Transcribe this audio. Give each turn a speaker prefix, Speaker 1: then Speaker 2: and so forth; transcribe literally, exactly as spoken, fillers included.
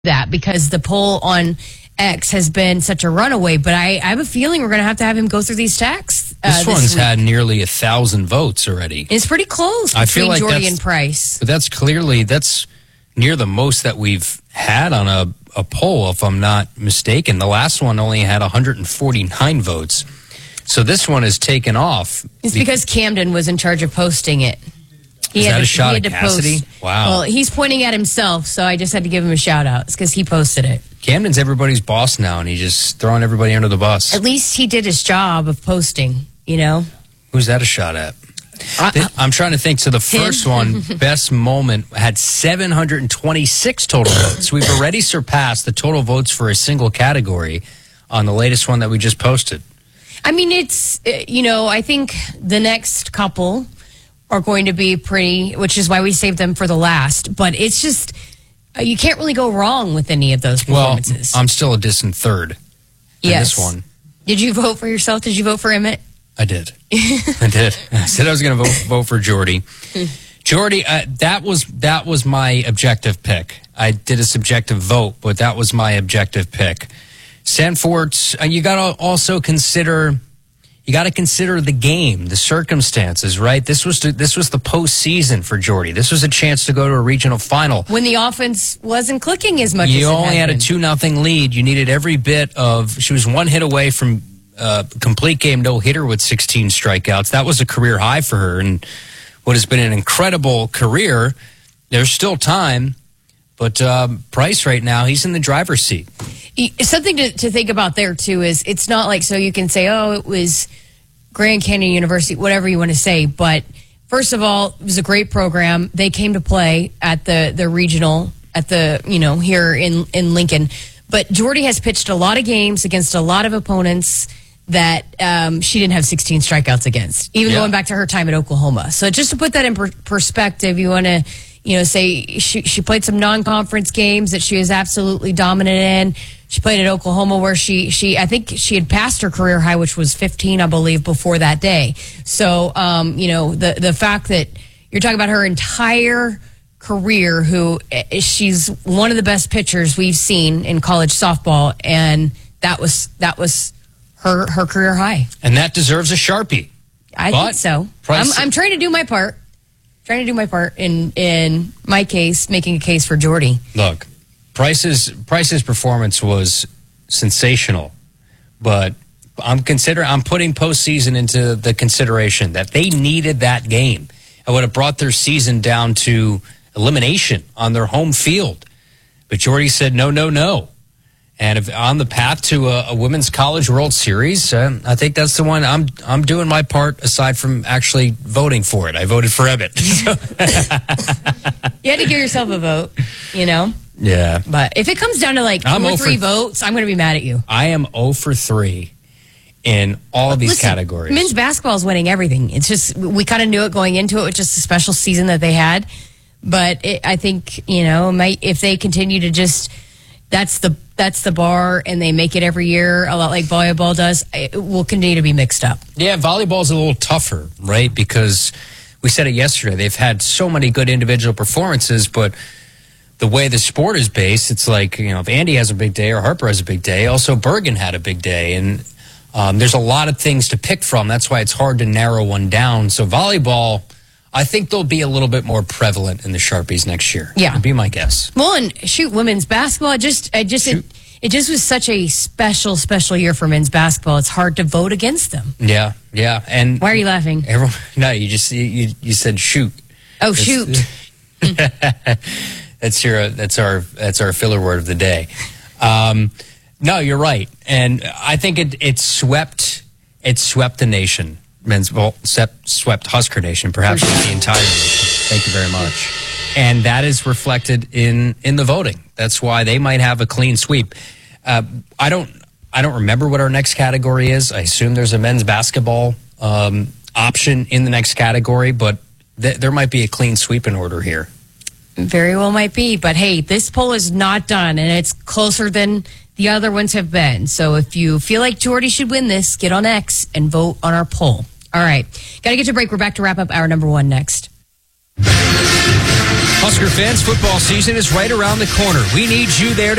Speaker 1: that because the poll on X has been such a runaway, but I, I have a feeling we're going to have to have him go through these texts. Uh,
Speaker 2: this,
Speaker 1: this
Speaker 2: one's
Speaker 1: week.
Speaker 2: had nearly a thousand votes already.
Speaker 1: It's pretty close between
Speaker 2: I feel like
Speaker 1: Jordy
Speaker 2: that's,
Speaker 1: and Price.
Speaker 2: But that's clearly, that's near the most that we've had on a, a poll, if I'm not mistaken. The last one only had one hundred forty-nine votes. So this one is taken off.
Speaker 1: It's because Camden was in charge of posting it. He
Speaker 2: Is
Speaker 1: had
Speaker 2: that
Speaker 1: to,
Speaker 2: a shot
Speaker 1: he
Speaker 2: at
Speaker 1: had to
Speaker 2: Cassidy?
Speaker 1: post.
Speaker 2: Wow.
Speaker 1: Well, he's pointing at himself, so I just had to give him a shout out. It's because he posted it.
Speaker 2: Camden's everybody's boss now, and he's just throwing everybody under the bus.
Speaker 1: At least he did his job of posting, you know?
Speaker 2: Who's that a shot at?
Speaker 1: Uh,
Speaker 2: I'm trying to think. So the first one, best moment, had seven hundred twenty-six total votes. We've already surpassed the total votes for a single category on the latest one that we just posted.
Speaker 1: I mean, it's, uh, you know, I think the next couple are going to be pretty, which is why we saved them for the last. But it's just, uh, you can't really go wrong with any of those performances.
Speaker 2: Well, I'm still a distant third in
Speaker 1: yes.
Speaker 2: this one.
Speaker 1: Did you vote for yourself? Did you vote for Emmett?
Speaker 2: I did. I did. I said I was going to vote, vote for Jordy. Jordy, uh, that was that was my objective pick. I did a subjective vote, but that was my objective pick. Sanford, uh, you got to also consider. You got to consider the game, the circumstances, right? This was the, this was the postseason for Jordy. This was a chance to go to a regional final.
Speaker 1: When the offense wasn't clicking as much
Speaker 2: you
Speaker 1: as it
Speaker 2: only had
Speaker 1: been.
Speaker 2: a two nothing lead. You needed every bit of. She was one hit away from uh, complete game no hitter with sixteen strikeouts. That was a career high for her, and what has been an incredible career. There's still time, but um, Price right now, he's in the driver's seat.
Speaker 1: Something to, to think about there, too, is it's not like, so you can say, oh, it was Grand Canyon University, whatever you want to say. But first of all, it was a great program. They came to play at the, the regional, at the, you know, here in, in Lincoln. But Jordy has pitched a lot of games against a lot of opponents that um, she didn't have sixteen strikeouts against, even
Speaker 2: yeah.
Speaker 1: going back to her time at Oklahoma. So just to put that in per- perspective, you want to, you know, say she, she played some non-conference games that she was absolutely dominant in. She played at Oklahoma where she, she I think she had passed her career high, which was fifteen, I believe, before that day. So, um, you know, the, the fact that you're talking about her entire career, who she's one of the best pitchers we've seen in college softball, and that was that was her her career high.
Speaker 2: And that deserves a Sharpie.
Speaker 1: I
Speaker 2: but
Speaker 1: think so.
Speaker 2: Price-
Speaker 1: I'm, I'm trying to do my part. Trying to do my part in, in my case, making a case for Jordy.
Speaker 2: Look, Price's Price's performance was sensational, but I'm consider I'm putting postseason into the consideration that they needed that game. It would have brought their season down to elimination on their home field. But Jordy said no, no, no. And if on the path to a, a Women's College World Series, uh, I think that's the one. I'm I'm doing my part aside from actually voting for it. I voted for Emmett. So.
Speaker 1: You had to give yourself a vote, you know?
Speaker 2: Yeah.
Speaker 1: But if it comes down to like two
Speaker 2: I'm
Speaker 1: or three
Speaker 2: for,
Speaker 1: votes, I'm going to be mad at you.
Speaker 2: I am zero for three in all of these
Speaker 1: Listen,
Speaker 2: categories.
Speaker 1: Men's basketball is winning everything. It's just, we kind of knew it going into it with just a special season that they had. But it, I think, you know, might, if they continue to just, that's the that's the bar, and they make it every year, a lot like volleyball does, it will continue to be mixed up.
Speaker 2: Yeah, volleyball's a little tougher, right? Because we said it yesterday. They've had so many good individual performances, but the way the sport is based, it's like, you know, if Andy has a big day or Harper has a big day, also Bergen had a big day. And um, there's a lot of things to pick from. That's why it's hard to narrow one down. So volleyball, I think they'll be a little bit more prevalent in the Sharpies next year.
Speaker 1: Yeah.
Speaker 2: Would be my guess.
Speaker 1: Well, and shoot, women's basketball, just, I just, it, it just was such a special, special year for men's basketball. It's hard to vote against them.
Speaker 2: Yeah, yeah. And
Speaker 1: why are you laughing?
Speaker 2: Everyone, no, you just, you, you said shoot.
Speaker 1: Oh,
Speaker 2: That's,
Speaker 1: shoot.
Speaker 2: that's your, that's our, that's our filler word of the day. Um, no, you're right. And I think it, it swept, it swept the nation. Men's well, swept, swept Husker Nation, perhaps not the entire nation. Thank you very much. And that is reflected in in the voting. That's why they might have a clean sweep. Uh, I don't I don't remember what our next category is. I assume there's a men's basketball um, option in the next category, but th- there might be a clean sweep in order here.
Speaker 1: Very well might be, but hey, this poll is not done, and it's closer than the other ones have been. So if you feel like Jordy should win this, get on X and vote on our poll. All right. Got to get to a break. We're back to wrap up hour number one next.
Speaker 2: Husker fans, football season is right around the corner. We need you there to